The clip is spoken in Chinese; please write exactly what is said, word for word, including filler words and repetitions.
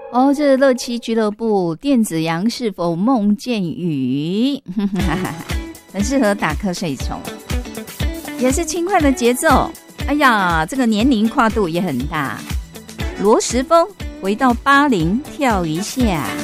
哦，这乐七俱乐部电子羊是否梦见雨？很适合打瞌睡虫，也是轻快的节奏。哎呀，这个年龄跨度也很大。罗时丰回到八零跳一下。